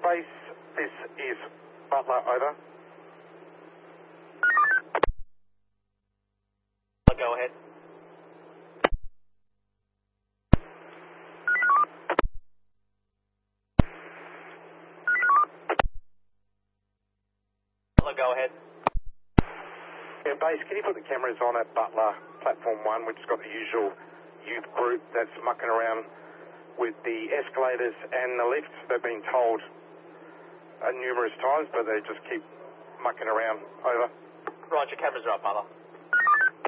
Base, this is Butler, over. Go ahead. Go ahead. Yeah, Base, can you put the cameras on at Butler, platform 1? We've just got the usual youth group that's mucking around with the escalators and the lifts. They've been told numerous times, but they just keep mucking around. Over. Roger, cameras are up, Butler.